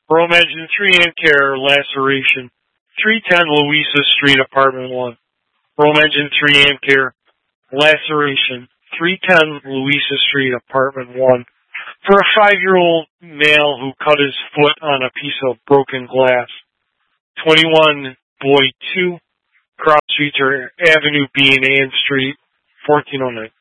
Rome Engine 3 and Care, laceration. 310 Louisa Street, apartment 1. Rome Engine 3 and Care, laceration. 310 Louisa Street, apartment 1. For a 5-year-old male who cut his foot on a piece of broken glass. 21 Boyd 2, Cross Street, or Avenue B and Ann Street, 1409.